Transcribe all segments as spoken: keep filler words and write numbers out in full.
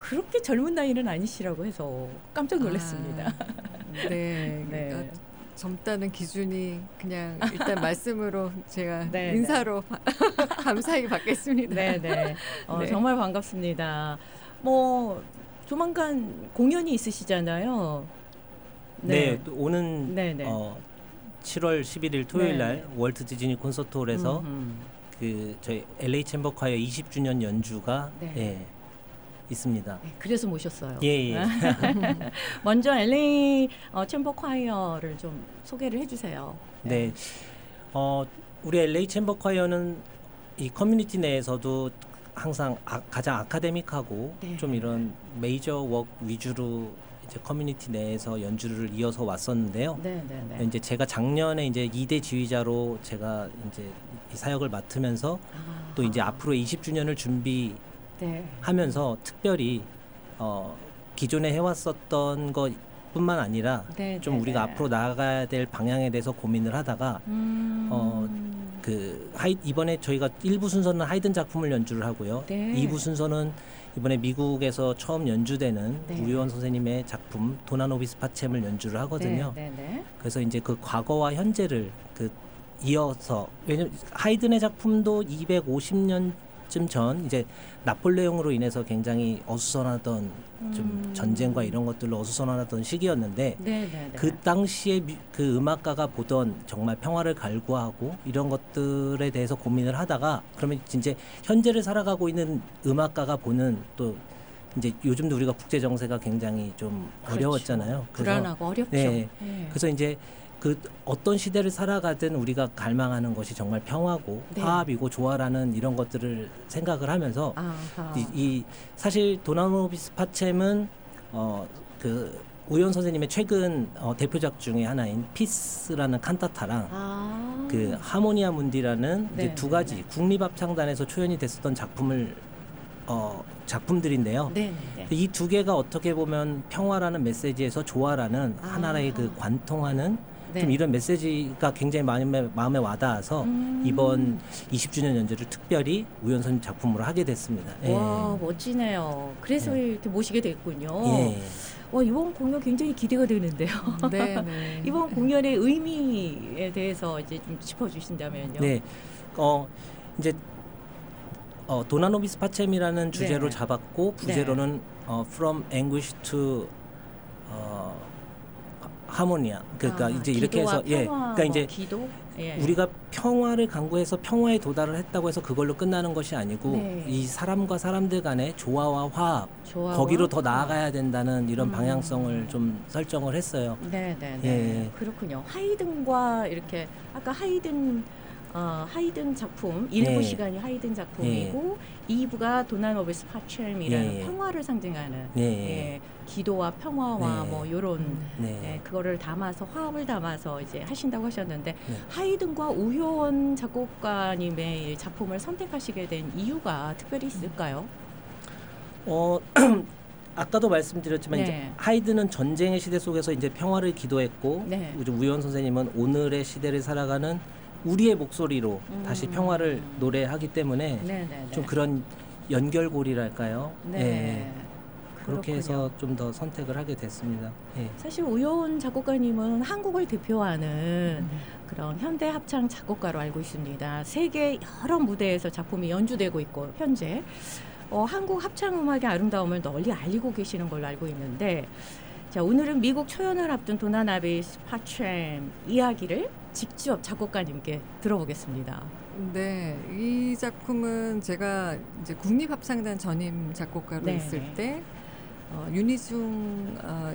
그렇게 젊은 나이는 아니시라고 해서 깜짝 놀랐습니다. 아, 네. 네. 어, 젊다는 기준이 그냥 일단 말씀으로 제가 네, 인사로 감사히 받겠습니다. 네네. 어, 네. 정말 반갑습니다. 뭐 조만간 공연이 있으시잖아요. 네, 또 오는 네네. 어, 칠월 십일일 토요일 날 네. 월트 디즈니 콘서트홀에서 음흠. 그 저희 엘에이 챔버 콰이어 이십 주년 연주가 네. 예, 있습니다. 네, 그래서 모셨어요. 예, 예. 먼저 엘에이 어, 챔버 콰이어를 좀 소개를 해주세요. 네. 어, 우리 엘에이 챔버 콰이어는 이 커뮤니티 내에서도 항상 아, 가장 아카데믹하고 네. 좀 이런 메이저 웍 위주로 이제 커뮤니티 내에서 연주를 이어서 왔었는데요. 네네네. 이제 제가 작년에 이제 이 대 지휘자로 제가 이제 이 사역을 맡으면서 아, 또 이제 앞으로 이십 주년을 준비하면서 네. 특별히 어, 기존에 해왔었던 것뿐만 아니라 네, 좀 네, 우리가 네. 앞으로 나아가야 될 방향에 대해서 고민을 하다가 음, 어, 그 하이, 이번에 저희가 일 부 순서는 하이든 작품을 연주를 하고요. 네. 이 부 순서는 이번에 미국에서 처음 연주되는 네. 우리원 선생님의 작품 도나노비스 파쳄을 연주를 하거든요. 네, 네, 네. 그래서 이제 그 과거와 현재를 그 이어서 왜냐면 하이든의 작품도 이백오십 년쯤 전 이제 나폴레옹으로 인해서 굉장히 어수선하던 좀 음. 전쟁과 이런 것들로 어수선하던 시기였는데 네, 네, 네. 그 당시에 미- 그 음악가가 보던 정말 평화를 갈구하고 이런 것들에 대해서 고민을 하다가 그러면 이제 현재를 살아가고 있는 음악가가 보는 또 이제 요즘도 우리가 국제 정세가 굉장히 좀 그렇죠. 어려웠잖아요. 그래서 불안하고 어렵죠. 네. 네. 그래서 이제 그 어떤 시대를 살아가든 우리가 갈망하는 것이 정말 평화고 네. 화합이고 조화라는 이런 것들을 생각을 하면서 아하. 이, 이 사실 도나노비스 파쳄은 어 그 우연 선생님의 최근 어, 대표작 중에 하나인 피스라는 칸타타랑 아. 그 하모니아 문디라는 네, 이제 두 가지 네, 네. 국립합창단에서 초연이 됐었던 작품을 어 작품들인데요. 네, 네, 네. 이 두 개가 어떻게 보면 평화라는 메시지에서 조화라는 아하. 하나의 그 관통하는 네. 좀 이런 메시지가 굉장히 마음에, 마음에 와닿아서 음. 이번 이십 주년 연주를 특별히 우연 선생님 작품으로 하게 됐습니다. 예. 와, 멋지네요. 그래서 네. 이렇게 모시게 됐군요. 예. 와, 이번 공연 굉장히 기대가 되는데요. 네, 네. 이번 공연의 의미에 대해서 이제 좀 짚어주신다면요. 네. 어 이제 어 도나노비스 파쳄이라는 주제로 네. 잡았고 부제로는 어 From Anguish to 어 하모니아. 그러니까 아, 이제 이렇게 기도와 해서 예. 평화, 그러니까 뭐 이제 기도. 예. 우리가 평화를 강구해서 평화에 도달을 했다고 해서 그걸로 끝나는 것이 아니고 네. 이 사람과 사람들 간의 조화와 화합 조화와 거기로 더 화합. 나아가야 된다는 이런 음. 방향성을 좀 설정을 했어요. 네, 네, 네. 예. 그렇군요. 하이든과 이렇게 아까 하이든 어, 하이든 작품 일 부 네. 시간이 하이든 작품이고 이 부가 도나노비스 파쳄이라는 예. 평화를 상징하는 네. 예, 기도와 평화와 네. 뭐 요런 네. 예, 그거를 담아서 화합을 담아서 이제 하신다고 하셨는데 네. 하이든과 우효원 작곡가님의 작품을 선택하시게 된 이유가 특별히 있을까요? 어 아까도 말씀드렸지만 네. 이제 하이든은 전쟁의 시대 속에서 이제 평화를 기도했고 네. 우리 우연 선생님은 오늘의 시대를 살아가는 우리의 목소리로 음. 다시 평화를 노래하기 때문에 네, 네, 네. 좀 그런 연결고리랄까요? 네. 예. 그렇게 그렇군요. 해서 좀 더 선택을 하게 됐습니다. 예. 사실 우효원 작곡가님은 한국을 대표하는 음. 그런 현대 합창 작곡가로 알고 있습니다. 세계 여러 무대에서 작품이 연주되고 있고 현재 어, 한국 합창 음악의 아름다움을 널리 알리고 계시는 걸로 알고 있는데 자, 오늘은 미국 초연을 앞둔 도나노비스 파쳄 이야기를 직접 작곡가님께 들어보겠습니다. 네, 이 작품은 제가 이제 국립합창단 전임 작곡가로 네. 있을 때 어, 윤희중 어,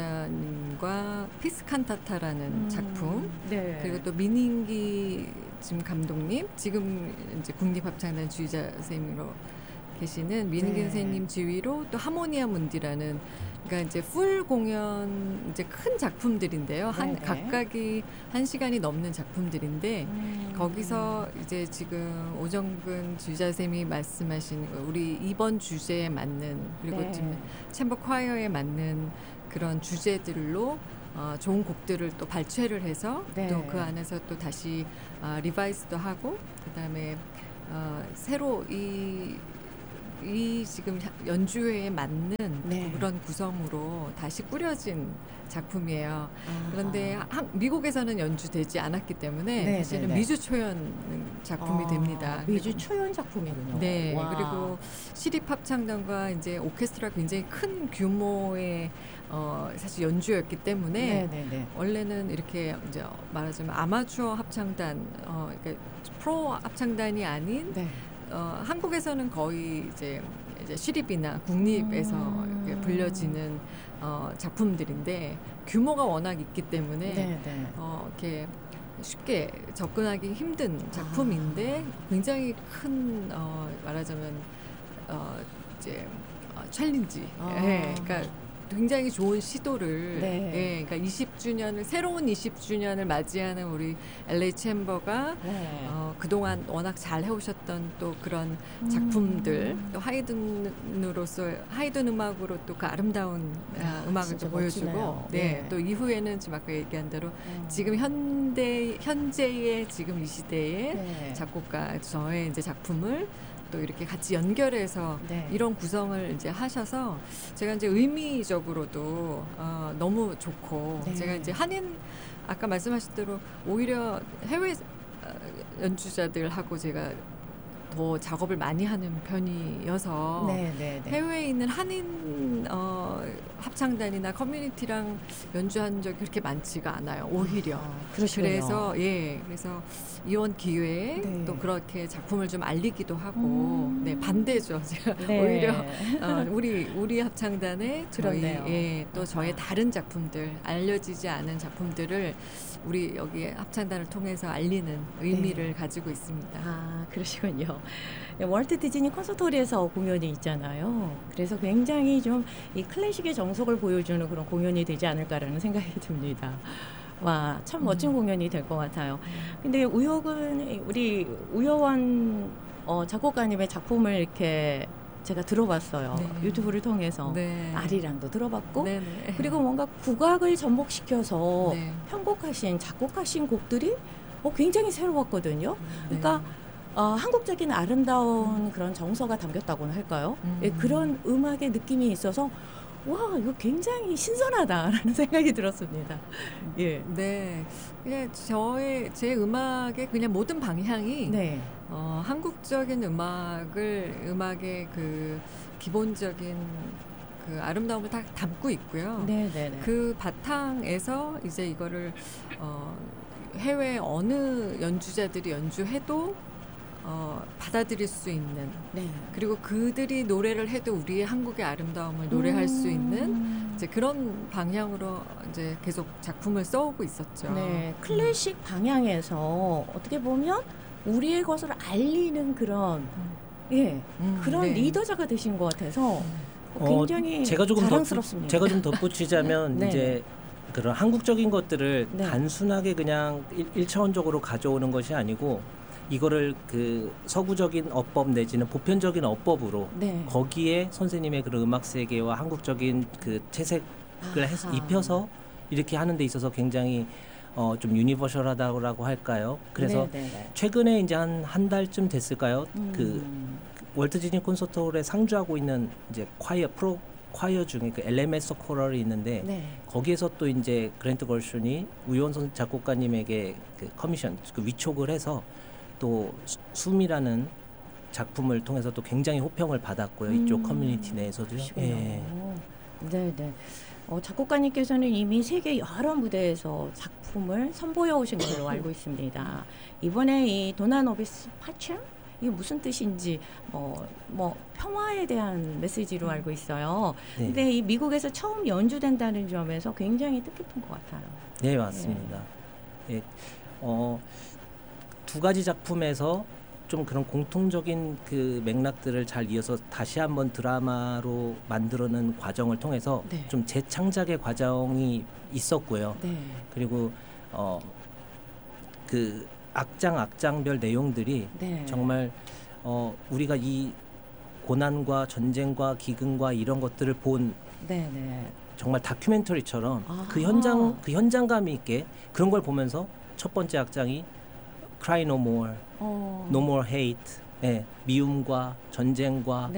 지휘자님과 피스 칸타타라는 음, 작품 네. 그리고 또 민인기 지금 감독님 지금 이제 국립합창단 지휘자 선생님으로 계시는 민인기 네. 선생님 지휘로 또 하모니아 문디라는 그러니까 이제 풀 공연 이제 큰 작품들인데요. 한 네네. 각각이 한 시간이 넘는 작품들인데 음. 거기서 이제 지금 오정근 지휘자 쌤이 말씀하신 우리 이번 주제에 맞는 그리고 네. 지금 챔버 콰이어에 맞는 그런 주제들로 어, 좋은 곡들을 또 발췌를 해서 네. 또 그 안에서 또 다시 어, 리바이스도 하고 그다음에 어, 새로 이 이 지금 연주회에 맞는 네. 그런 구성으로 다시 꾸려진 작품이에요. 아. 그런데 한, 미국에서는 연주되지 않았기 때문에 네, 사실은 네, 네. 미주 초연 작품이 아, 됩니다. 미주 그리고- 초연 작품이군요. 네, 와. 그리고 시립 합창단과 이제 오케스트라 굉장히 큰 규모의 어, 사실 연주였기 때문에 네, 네, 네. 원래는 이렇게 이제 말하자면 아마추어 합창단, 어, 그러니까 프로 합창단이 아닌 네. 어, 한국에서는 거의 이제, 이제 시립이나 국립에서 음. 이렇게 불려지는 어, 작품들인데 규모가 워낙 있기 때문에 네, 네. 어, 이렇게 쉽게 접근하기 힘든 작품인데 굉장히 큰 어, 말하자면 어, 이제 어, 챌린지. 아. 예, 그러니까 굉장히 좋은 시도를. 네. 예, 그러니까 이십 주년을 새로운 이십 주년을 맞이하는 우리 엘에이 챔버가 네. 어, 그동안 워낙 잘 해오셨던 또 그런 음. 작품들, 또 하이든으로서 하이든 음악으로 또 그 아름다운 아, 아, 음악을 진짜 또 보여주고, 멋지네요. 네, 네. 또 이후에는 지금 아까 얘기한 대로 음. 지금 현대 현재의 지금 이 시대의 네. 작곡가 저의 이제 작품을 또 이렇게 같이 연결해서 네. 이런 구성을 이제 하셔서 제가 이제 의미적으로도 어, 너무 좋고 네. 제가 이제 한인 아까 말씀하신 대로 오히려 해외 어, 연주자들하고 제가 더 작업을 많이 하는 편이어서 네, 네, 네. 해외에 있는 한인 어, 합창단이나 커뮤니티랑 연주한 적이 그렇게 많지가 않아요. 오히려. 아, 그러시군요. 그래서 예, 그래서 이번 기회에 네. 또 그렇게 작품을 좀 알리기도 하고, 음. 네 반대죠. 제가 네. 오히려 어, 우리 우리 합창단의 저희 그렇네요. 예, 또 저의 아. 다른 작품들 알려지지 않은 작품들을 우리 여기 합창단을 통해서 알리는 의미를 가지고 있습니다. 아, 그러시군요. 네, 월트 디즈니 콘서트홀에서 공연이 있잖아요. 그래서 굉장히 좀 이 클래식의 정석을 보여주는 그런 공연이 되지 않을까라는 생각이 듭니다. 와, 참 멋진 음. 공연이 될 것 같아요. 근데 우혁은 우리 우여원 어, 작곡가님의 작품을 이렇게 제가 들어봤어요. 네. 유튜브를 통해서. 네. 아리랑도 들어봤고 네네. 그리고 뭔가 국악을 접목시켜서 네. 편곡하신 작곡하신 곡들이 어, 굉장히 새로웠거든요. 네. 그러니까 어, 한국적인 아름다운 그런 정서가 담겼다고는 할까요? 음. 예, 그런 음악의 느낌이 있어서 와 이거 굉장히 신선하다라는 생각이 들었습니다. 예, 네, 그냥 저의 제 음악의 그냥 모든 방향이 네, 어, 한국적인 음악을 음악의 그 기본적인 그 아름다움을 다 담고 있고요. 네, 네, 네. 그 바탕에서 이제 이거를 어, 해외 어느 연주자들이 연주해도 어, 받아들일 수 있는, 네. 그리고 그들이 노래를 해도 우리의 한국의 아름다움을 노래할 수 있는 음. 이제 그런 방향으로 이제 계속 작품을 써오고 있었죠. 네, 클래식 방향에서 어떻게 보면 우리의 것을 알리는 그런 예 음, 그런 네. 리더자가 되신 것 같아서 어, 굉장히 제가 조금 더 자랑스럽습니다. 제가 좀 덧붙이자면 네. 이제 그런 한국적인 것들을 네. 단순하게 그냥 일, 일차원적으로 가져오는 것이 아니고 이거를 그 서구적인 어법 내지는 보편적인 어법으로 네. 거기에 선생님의 그런 음악 세계와 한국적인 그 채색을 해서 아하. 입혀서 이렇게 하는 데 있어서 굉장히 어, 좀 유니버셜하다고 할까요? 그래서 네, 네, 네. 최근에 이제 한 한 달쯤 됐을까요? 음. 그 월트 디즈니 콘서트홀에 상주하고 있는 이제 콰이어 프로 콰이어 중에 그 엘엠에스 코럴이 있는데 네. 거기에서 또 이제 그랜트 걸슨이 우효원 선 작곡가님에게 그 커미션 그 위촉을 해서 또 수- 숨이라는 작품을 통해서 또 굉장히 호평을 받았고요. 이쪽 음. 커뮤니티 내에서도요. 그러시군요. 예. 네, 네. 어, 작곡가님께서는 이미 세계 여러 무대에서 작품을 선보여 오신 걸로 알고 있습니다. 이번에 이 도나노비스 파첼 이게 무슨 뜻인지 뭐, 뭐 평화에 대한 메시지로 알고 있어요. 네. 근데 이 미국에서 처음 연주된다는 점에서 굉장히 뜻깊은 것 같아요. 네, 맞습니다. 예. 어, 두 가지 작품에서 좀 그런 공통적인 그 맥락들을 잘 이어서 다시 한번 드라마로 만들어낸 과정을 통해서 네. 좀 재창작의 과정이 있었고요. 네. 그리고 어, 그 악장 악장별 내용들이 네. 정말 어, 우리가 이 고난과 전쟁과 기근과 이런 것들을 본 네, 네. 정말 다큐멘터리처럼 아하. 그 현장 그 현장감이 있게 그런 걸 보면서 첫 번째 악장이 Cry No More, 어. No More Hate, 예, 미움과 전쟁과 네.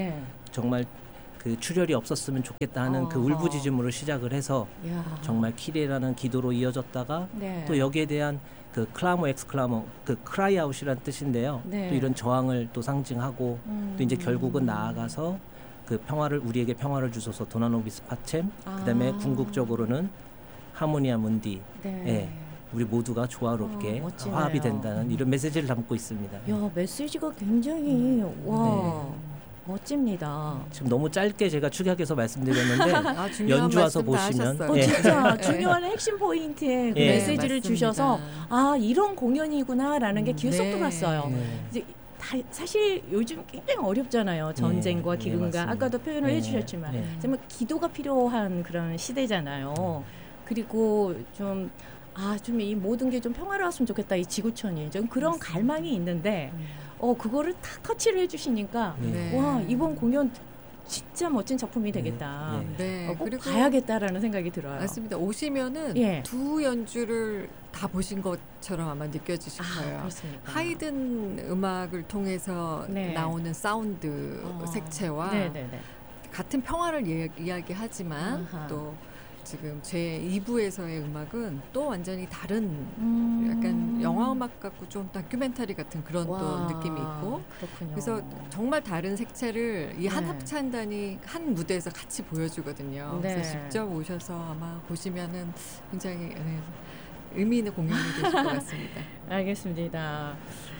정말 그 출혈이 없었으면 좋겠다 하는 그 어허. 울부짖음으로 시작을 해서 야. 정말 키리라는 기도로 이어졌다가 네. 또 여기에 대한 그 클라모 엑스클라모 그 크라이아웃이라는 뜻인데요. 네. 또 이런 저항을 또 상징하고 음. 또 이제 결국은 나아가서 그 평화를 우리에게 평화를 주소서 도나노비스 파쳔 아. 그다음에 궁극적으로는 하모니아 문디 네. 예, 우리 모두가 조화롭게 어, 멋지네요. 화합이 된다는 이런 메시지를 담고 있습니다. 야, 메시지가 굉장히 와 네. 멋집니다. 지금 너무 짧게 제가 축약해서 말씀드렸는데 아, 중요한 연주 와서 말씀 다 보시면 하셨어요. 어, 예. 진짜 네. 중요한 핵심 포인트에 그 예. 메시지를 맞습니다. 주셔서 아 이런 공연이구나라는 게 음, 귀에 쏙 네. 들어왔어요. 네. 이제 다, 사실 요즘 굉장히 어렵잖아요. 전쟁과 네, 기근과 맞습니다. 아까도 표현을 네, 해주셨지만 네. 정말 기도가 필요한 그런 시대잖아요. 그리고 좀 아, 좀 이 모든 게 좀 평화로웠으면 좋겠다. 이 지구촌이 좀 그런 맞습니다. 갈망이 있는데 음. 어 그거를 탁 터치를 해주시니까 네. 와 이번 공연 진짜 멋진 작품이 되겠다. 네. 네. 어, 꼭 그리고 봐야겠다라는 생각이 들어요. 맞습니다. 오시면은 예. 두 연주를 다 보신 것처럼 아마 느껴지실 아, 거예요. 그렇습니까? 하이든 음악을 통해서 네. 나오는 사운드 어. 색채와 네네네. 같은 평화를 예, 이야기하지만 아하. 또 지금 제이 부에서의 음악은 또 완전히 다른 음. 약간 영화 음악 같고 좀 다큐멘터리 같은 그런 와, 또 느낌이 있고 그렇군요. 그래서 정말 다른 색채를 이 한 네. 합창단이 한 무대에서 같이 보여주거든요. 네. 그래서 직접 오셔서 아마 보시면은 굉장히 네, 의미 있는 공연이 되실 것 같습니다. 알겠습니다.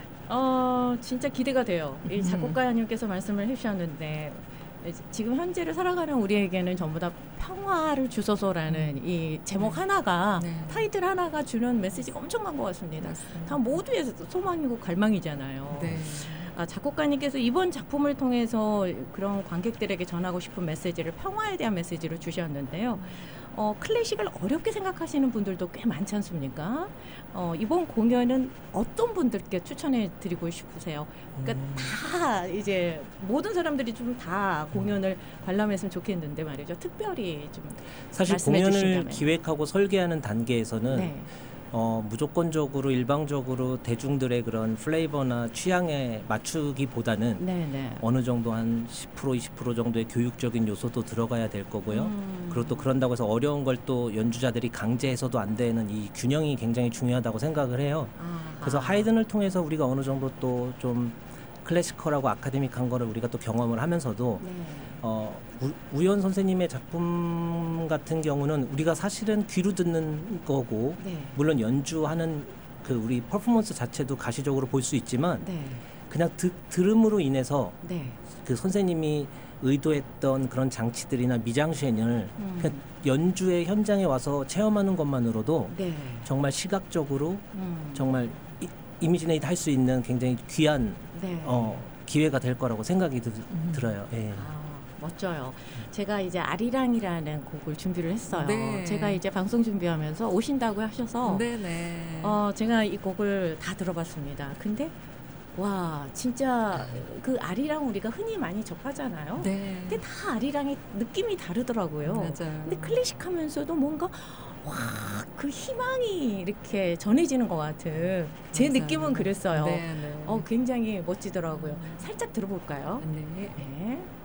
어 진짜 기대가 돼요. 이 음. 작곡가님께서 말씀을 해주셨는데 지금 현재를 살아가는 우리에게는 전부 다 평화를 주소서라는 이 제목 네. 하나가 네. 타이틀 하나가 주는 메시지가 엄청난 것 같습니다. 맞습니다. 다 모두의 소망이고 갈망이잖아요. 네. 아, 작곡가님께서 이번 작품을 통해서 그런 관객들에게 전하고 싶은 메시지를 평화에 대한 메시지를 주셨는데요. 어, 클래식을 어렵게 생각하시는 분들도 꽤 많지 않습니까? 어, 이번 공연은 어떤 분들께 추천해 드리고 싶으세요? 그러니까 음. 다 이제 모든 사람들이 좀 다 공연을 관람했으면 좋겠는데 말이죠. 특별히 좀 사실 말씀해 공연을 주신다면. 기획하고 설계하는 단계에서는 네. 어, 무조건적으로 일방적으로 대중들의 그런 플레이버나 취향에 맞추기보다는 네, 네. 어느 정도 한 십 퍼센트 이십 퍼센트 정도의 교육적인 요소도 들어가야 될 거고요. 음. 그리고 또 그런다고 해서 어려운 걸 또 연주자들이 강제해서도 안 되는 이 균형이 굉장히 중요하다고 생각을 해요. 아하. 그래서 하이든을 통해서 우리가 어느 정도 또 좀 클래시컬하고 아카데믹한 거를 우리가 또 경험을 하면서도 네. 어, 우, 우연 선생님의 작품 같은 경우는 우리가 사실은 귀로 듣는 거고 네. 물론 연주하는 그 우리 퍼포먼스 자체도 가시적으로 볼 수 있지만 네. 그냥 드, 들음으로 인해서 네. 그 선생님이 의도했던 그런 장치들이나 미장센을 음. 그냥 연주의 현장에 와서 체험하는 것만으로도 네. 정말 시각적으로 음. 정말 이, 이미지네이트 할 수 있는 굉장히 귀한 네. 어, 기회가 될 거라고 생각이 드, 음. 들어요. 예. 아, 멋져요. 제가 이제 아리랑이라는 곡을 준비를 했어요. 네. 제가 이제 방송 준비하면서 오신다고 하셔서 네네. 어, 제가 이 곡을 다 들어봤습니다. 근데 와 진짜 그 아리랑 우리가 흔히 많이 접하잖아요. 네. 근데 다 아리랑의 느낌이 다르더라고요. 맞아요. 근데 클래식하면서도 뭔가 와 그 희망이 이렇게 전해지는 것 같은 제 맞아요. 느낌은 그랬어요. 네네. 어 굉장히 멋지더라고요. 살짝 들어볼까요? 네. 네.